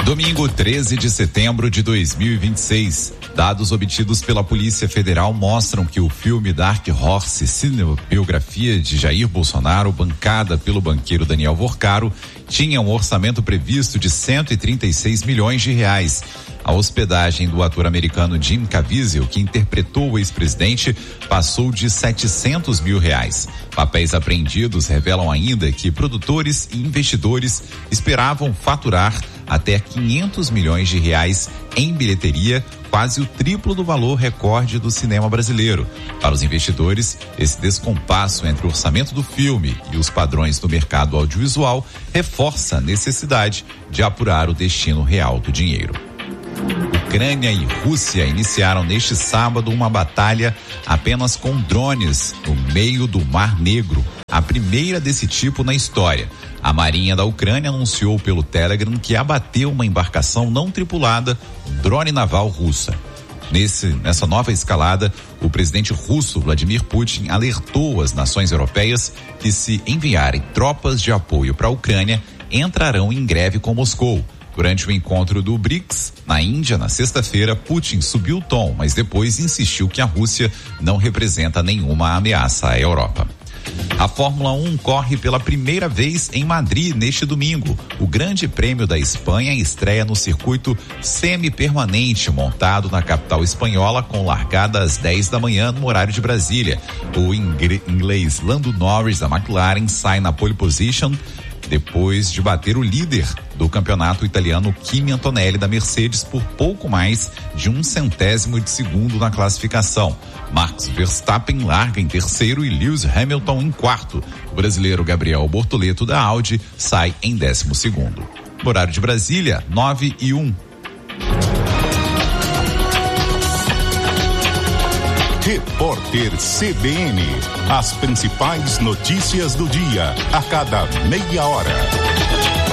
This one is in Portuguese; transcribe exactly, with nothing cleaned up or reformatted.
Domingo, treze de setembro de dois mil e vinte e seis. Dados obtidos pela Polícia Federal mostram que o filme Dark Horse, cinebiografia de Jair Bolsonaro, bancada pelo banqueiro Daniel Vorcaro, tinha um orçamento previsto de cento e trinta e seis milhões de reais. A hospedagem do ator americano Jim Caviezel, que interpretou o ex-presidente, passou de setecentos mil reais. Papéis apreendidos revelam ainda que produtores e investidores esperavam faturar até quinhentos milhões de reais em bilheteria, quase o triplo do valor recorde do cinema brasileiro. Para os investidores, esse descompasso entre o orçamento do filme e os padrões do mercado audiovisual reforça a necessidade de apurar o destino real do dinheiro. Ucrânia e Rússia iniciaram neste sábado uma batalha apenas com drones no meio do Mar Negro, a primeira desse tipo na história. A Marinha da Ucrânia anunciou pelo Telegram que abateu uma embarcação não tripulada, um drone naval russa. Nesse, nessa nova escalada, o presidente russo Vladimir Putin alertou as nações europeias que, se enviarem tropas de apoio para a Ucrânia, entrarão em greve com Moscou. Durante o encontro do BRICS, na Índia, na sexta-feira, Putin subiu o tom, mas depois insistiu que a Rússia não representa nenhuma ameaça à Europa. A Fórmula um corre pela primeira vez em Madrid neste domingo. O Grande Prêmio da Espanha estreia no circuito semi-permanente montado na capital espanhola, com largada às dez da manhã no horário de Brasília. O inglês Lando Norris da McLaren sai na pole position depois de bater o líder do campeonato italiano Kimi Antonelli da Mercedes por pouco mais de um centésimo de segundo na classificação. Max Verstappen larga em terceiro e Lewis Hamilton em quarto. O brasileiro Gabriel Bortoleto da Audi sai em décimo segundo. Horário de Brasília, nove e um. Repórter C B N. As principais notícias do dia, a cada meia hora.